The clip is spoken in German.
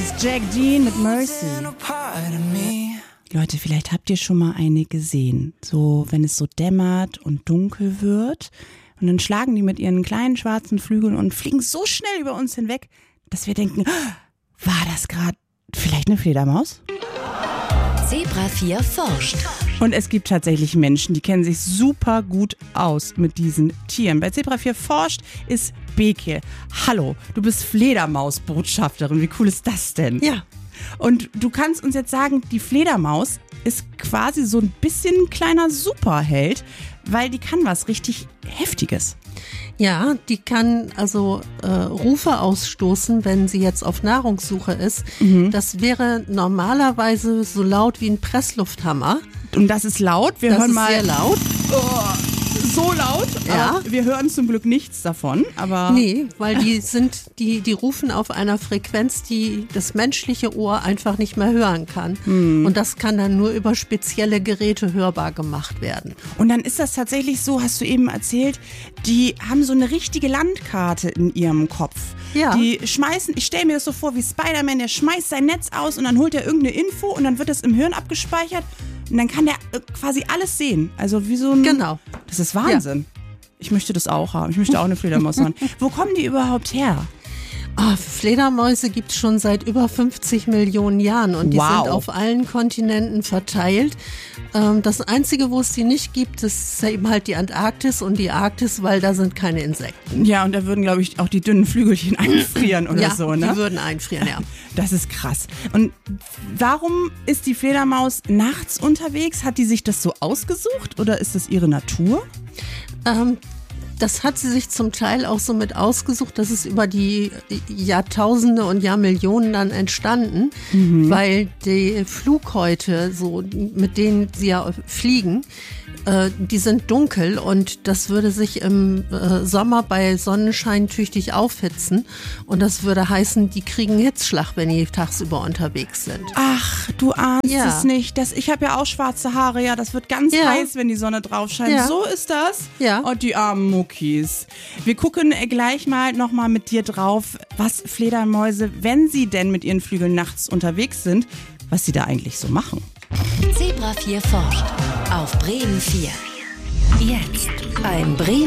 ist Jack Dean mit Mercy. Leute, vielleicht habt ihr schon mal eine gesehen. So, wenn es so dämmert und dunkel wird. Und dann schlagen die mit ihren kleinen schwarzen Flügeln und fliegen so schnell über uns hinweg, dass wir denken, war das gerade vielleicht eine Fledermaus? Zebra 4 forscht. Und es gibt tatsächlich Menschen, die kennen sich super gut aus mit diesen Tieren. Bei Zebra 4 forscht ist Beke. Hallo, du bist Fledermaus-Botschafterin. Wie cool ist das denn? Ja. Und du kannst uns jetzt sagen, die Fledermaus ist quasi so ein bisschen ein kleiner Superheld, weil die kann was richtig Heftiges. Ja, die kann also Rufe ausstoßen, wenn sie jetzt auf Nahrungssuche ist. Das wäre normalerweise so laut wie ein Presslufthammer. Und das ist laut. Wir hören mal. Das ist sehr laut. Oh, so laut. Ja. Aber wir hören zum Glück nichts davon. Aber Nee, weil die rufen auf einer Frequenz, die das menschliche Ohr einfach nicht mehr hören kann. Und das kann dann nur über spezielle Geräte hörbar gemacht werden. Und dann ist das tatsächlich so, hast du eben erzählt, die haben so eine richtige Landkarte in ihrem Kopf. Ja. Die schmeißen, ich stelle mir das so vor wie Spider-Man, der schmeißt sein Netz aus und dann holt er irgendeine Info und dann wird das im Hirn abgespeichert und dann kann der quasi alles sehen. Also wie so ein... Genau. Das ist Wahnsinn. Ja. Ich möchte das auch haben. Ich möchte auch eine Fledermaus haben. Wo kommen die überhaupt her? Fledermäuse gibt es schon seit über 50 Millionen Jahren und die sind auf allen Kontinenten verteilt. Das Einzige, wo es die nicht gibt, ist eben halt die Antarktis und die Arktis, weil da sind keine Insekten. Ja, und da würden, glaube ich, auch die dünnen Flügelchen einfrieren oder so, ne? Ja, die würden einfrieren, ja. Das ist krass. Und warum ist die Fledermaus nachts unterwegs? Hat die sich das so ausgesucht oder ist das ihre Natur? Das hat sie sich zum Teil auch so mit ausgesucht. Das ist über die Jahrtausende und Jahrmillionen dann entstanden, weil die Flughäute, so mit denen sie ja fliegen, die sind dunkel und das würde sich im Sommer bei Sonnenschein tüchtig aufhitzen und das würde heißen, die kriegen Hitzschlag, wenn die tagsüber unterwegs sind. Ach, du ahnst es nicht. Ich habe ja auch schwarze Haare, ja, das wird ganz heiß, wenn die Sonne drauf scheint. Ja. So ist das? Ja. Oh, die armen Muckis. Wir gucken gleich mal nochmal mit dir drauf, was Fledermäuse, wenn sie denn mit ihren Flügeln nachts unterwegs sind, was sie da eigentlich so machen. Zebra 4 forscht auf Bremen 4. Jetzt ein Bremen